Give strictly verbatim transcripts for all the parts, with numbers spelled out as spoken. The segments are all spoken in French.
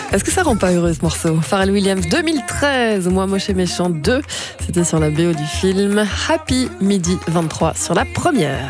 Est-ce que ça rend pas heureux ce morceau? Pharrell Williams deux mille treize, Moi moche et méchant deux, c'était sur la B O du film Happy, midi vingt-trois sur la première.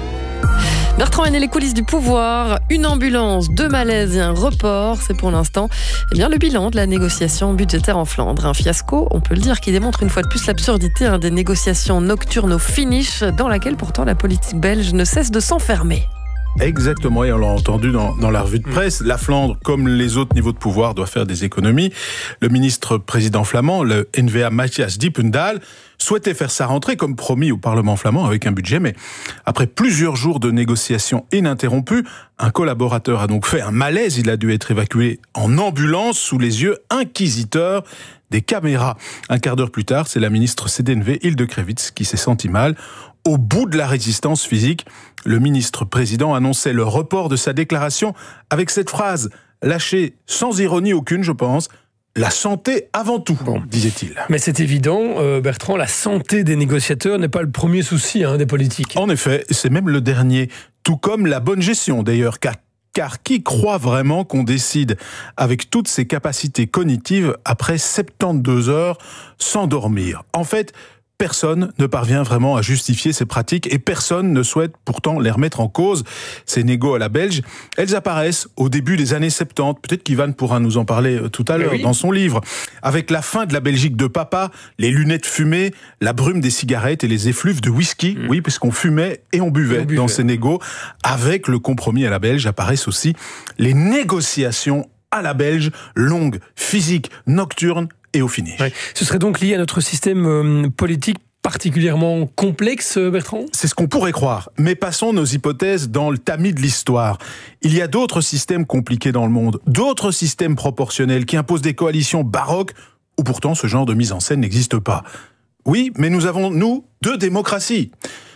Bertrand Henné, les coulisses du pouvoir, une ambulance, deux malaises et un report, c'est pour l'instant eh bien, le bilan de la négociation budgétaire en Flandre. Un fiasco, on peut le dire, qui démontre une fois de plus l'absurdité hein, des négociations nocturnes au finish, dans laquelle pourtant la politique belge ne cesse de s'enfermer. Exactement, et on l'a entendu dans, dans la revue de presse, la Flandre, comme les autres niveaux de pouvoir, doit faire des économies. Le ministre-président flamand, le N V A Matthias Diependal, souhaitait faire sa rentrée, comme promis au Parlement flamand, avec un budget, mais après plusieurs jours de négociations ininterrompues, un collaborateur a donc fait un malaise, il a dû être évacué en ambulance sous les yeux inquisiteurs des caméras. Un quart d'heure plus tard, c'est la ministre C D N V, Hilde Krevits, qui s'est sentie mal. Au bout de la résistance physique, le ministre-président annonçait le report de sa déclaration avec cette phrase, lâchée sans ironie aucune, je pense, « La santé avant tout bon. », disait-il. Mais c'est évident, euh, Bertrand, la santé des négociateurs n'est pas le premier souci hein, des politiques. En effet, c'est même le dernier, tout comme la bonne gestion d'ailleurs, car Car qui croit vraiment qu'on décide avec toutes ses capacités cognitives après soixante-douze heures sans dormir? En fait, personne ne parvient vraiment à justifier ces pratiques et personne ne souhaite pourtant les remettre en cause. Ces négos à la belge, elles apparaissent au début des années soixante-dix. Peut-être qu'Ivan pourra nous en parler tout à l'heure oui. dans son livre. Avec la fin de la Belgique de papa, les lunettes fumées, la brume des cigarettes et les effluves de whisky. Mmh. Oui, puisqu'on fumait et on buvait, on buvait dans ces négos. Avec le compromis à la belge apparaissent aussi les négociations à la belge, longues, physiques, nocturnes, et au finish. Ouais. Ce serait donc lié à notre système euh, politique particulièrement complexe, Bertrand ? C'est ce qu'on pourrait croire. Mais passons nos hypothèses dans le tamis de l'histoire. Il y a d'autres systèmes compliqués dans le monde, d'autres systèmes proportionnels qui imposent des coalitions baroques où pourtant ce genre de mise en scène n'existe pas. Oui, mais nous avons, nous, deux démocraties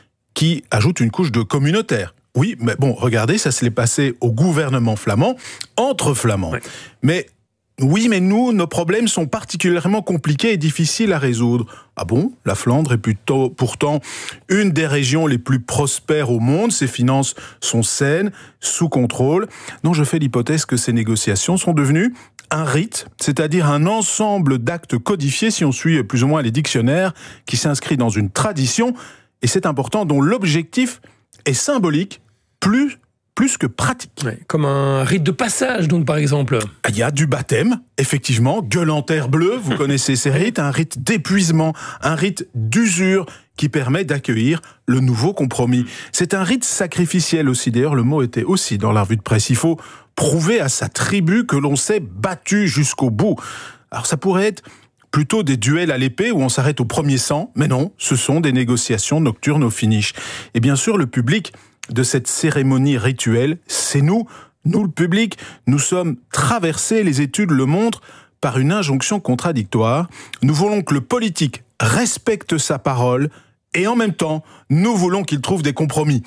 qui ajoutent une couche de communautaire. Oui, mais bon, regardez, ça s'est passé au gouvernement flamand, entre flamands. Ouais. Mais Oui, mais nous, nos problèmes sont particulièrement compliqués et difficiles à résoudre. Ah bon ? La Flandre est plutôt, pourtant une des régions les plus prospères au monde. Ses finances sont saines, sous contrôle. Non, je fais l'hypothèse que ces négociations sont devenues un rite, c'est-à-dire un ensemble d'actes codifiés, si on suit plus ou moins les dictionnaires, qui s'inscrit dans une tradition, et c'est important, dont l'objectif est symbolique, plus plus que pratique. Ouais, comme un rite de passage, donc, par exemple. Il y a du baptême, effectivement, gueule en terre bleue, vous connaissez ces rites, un rite d'épuisement, un rite d'usure qui permet d'accueillir le nouveau compromis. C'est un rite sacrificiel aussi, d'ailleurs, le mot était aussi dans la revue de presse. Il faut prouver à sa tribu que l'on s'est battu jusqu'au bout. Alors ça pourrait être plutôt des duels à l'épée où on s'arrête au premier sang, mais non, ce sont des négociations nocturnes au finish. Et bien sûr, le public de cette cérémonie rituelle, c'est nous, nous le public, nous sommes traversés, les études le montrent, par une injonction contradictoire. Nous voulons que le politique respecte sa parole et en même temps, nous voulons qu'il trouve des compromis.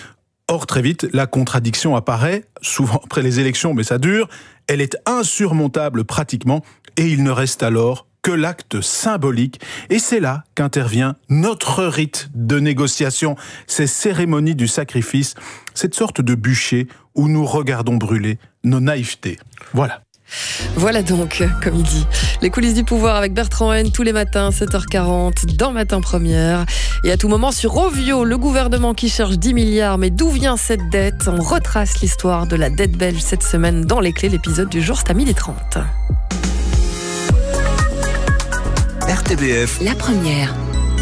Or, très vite, la contradiction apparaît, souvent après les élections, mais ça dure, elle est insurmontable pratiquement et il ne reste alors que l'acte symbolique. Et c'est là qu'intervient notre rite de négociation, ces cérémonies du sacrifice, cette sorte de bûcher où nous regardons brûler nos naïvetés. Voilà. Voilà donc, comme il dit, les coulisses du pouvoir avec Bertrand Henné tous les matins, sept heures quarante, dans Matin Première. Et à tout moment sur Rovio, le gouvernement qui cherche dix milliards. Mais d'où vient cette dette ? On retrace l'histoire de la dette belge cette semaine dans Les Clés. L'épisode du jour, c'est à midi trente. R T B F. La première.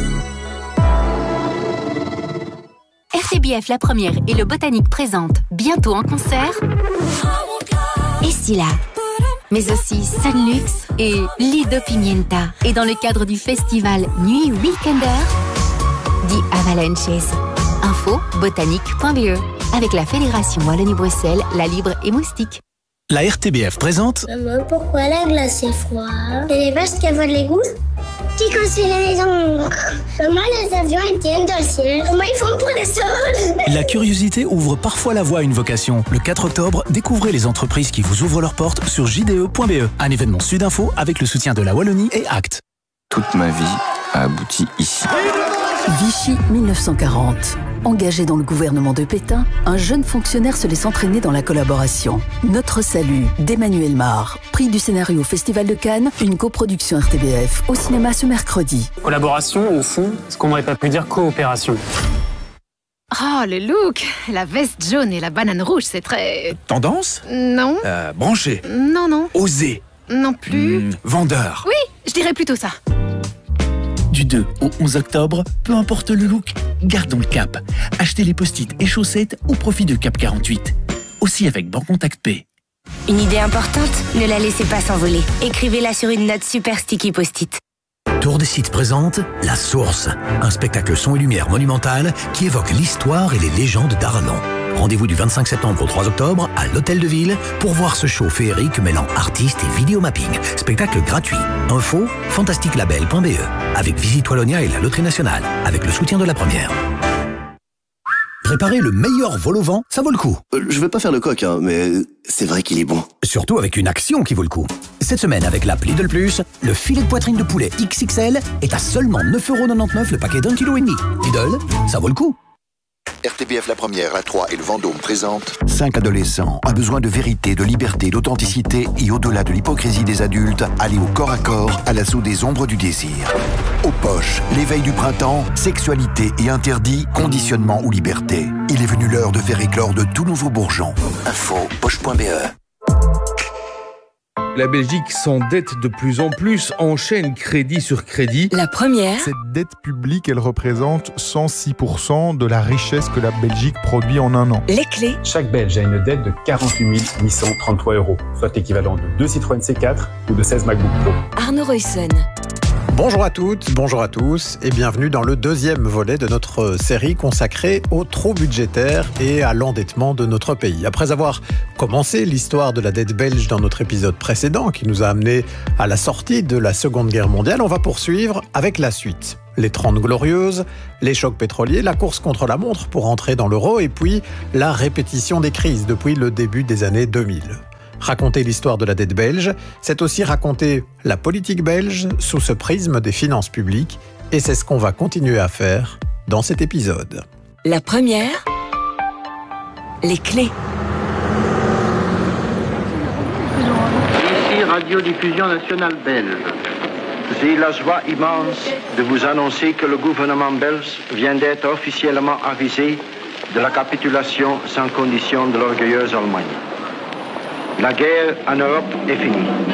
R T B F La Première et le Botanique présentent bientôt en concert Escila, mais aussi Sunlux et Lido Pimienta. Et dans le cadre du festival Nuit Weekender, The Avalanches. Info botanique point b e avec la Fédération Wallonie-Bruxelles, La Libre et Moustique. La R T B F présente. Maman, pourquoi la glace est froide? Et les vaches qui avalent les gouttes? Qui construit les maisons? Comment les avions tiennent dans le ciel? Comment ils font pour les sols? La curiosité ouvre parfois la voie à une vocation. Le quatre octobre, découvrez les entreprises qui vous ouvrent leurs portes sur j d e point b e. Un événement Sudinfo avec le soutien de la Wallonie et Act. Toute ma vie a abouti ici. Vichy mille neuf cent quarante. Engagé dans le gouvernement de Pétain, un jeune fonctionnaire se laisse entraîner dans la collaboration. Notre salut, d'Emmanuel Mar. Prix du scénario au Festival de Cannes, une coproduction R T B F, au cinéma ce mercredi. Collaboration, au fond, ce qu'on n'aurait pas pu dire coopération. Oh, le look! La veste jaune et la banane rouge, c'est très... Tendance? Non. Euh, branché? Non, non. Osé? Non plus. Mmh, vendeur? Oui, je dirais plutôt ça. Du deux au onze octobre, peu importe le look, gardons le cap. Achetez les post-it et chaussettes au profit de Cap quarante-huit. Aussi avec Bancontact Pay. Une idée importante? Ne la laissez pas s'envoler. Écrivez-la sur une note super sticky post-it. Tour des Sites présente La Source, un spectacle son et lumière monumental qui évoque l'histoire et les légendes d'Arlon. Rendez-vous du vingt-cinq septembre au trois octobre à l'Hôtel de Ville pour voir ce show féerique mêlant artistes et vidéomapping. Spectacle gratuit. Info fantastique label point b e avec Visite Wallonia et la Loterie Nationale, avec le soutien de la Première. Préparer le meilleur vol au vent, ça vaut le coup. Euh, je vais pas faire le coq, hein, mais c'est vrai qu'il est bon. Surtout avec une action qui vaut le coup. Cette semaine, avec l'app Lidl Plus, le filet de poitrine de poulet X X L est à seulement neuf euros quatre-vingt-dix-neuf le paquet d'un kilo et demi. Lidl, ça vaut le coup. R T B F La Première, la trois et le Vendôme présentent Cinq adolescents ont besoin de vérité, de liberté, d'authenticité et au-delà de l'hypocrisie des adultes, aller au corps à corps à l'assaut des ombres du désir. Aux poches, l'éveil du printemps, sexualité et interdit, conditionnement ou liberté. Il est venu l'heure de faire éclore de tout nouveaux bourgeons. Info poche point b e. La Belgique s'endette de plus en plus, enchaîne crédit sur crédit. La Première. Cette dette publique, elle représente cent six pour cent de la richesse que la Belgique produit en un an. Les clés. Chaque Belge a une dette de quarante-huit mille huit cent trente-trois euros, soit l'équivalent de deux Citroën C quatre ou de seize MacBook Pro. Arnaud Roysson. Bonjour à toutes, bonjour à tous et bienvenue dans le deuxième volet de notre série consacrée au trop budgétaire et à l'endettement de notre pays. Après avoir commencé l'histoire de la dette belge dans notre épisode précédent qui nous a amené à la sortie de la Seconde Guerre mondiale, on va poursuivre avec la suite. Les Trente Glorieuses, les chocs pétroliers, la course contre la montre pour entrer dans l'euro et puis la répétition des crises depuis le début des années deux mille. Raconter l'histoire de la dette belge, c'est aussi raconter la politique belge sous ce prisme des finances publiques, et c'est ce qu'on va continuer à faire dans cet épisode. La Première, les clés. Ici Radiodiffusion nationale belge. J'ai la joie immense de vous annoncer que le gouvernement belge vient d'être officiellement avisé de la capitulation sans condition de l'orgueilleuse Allemagne. La guerre en Europe est finie.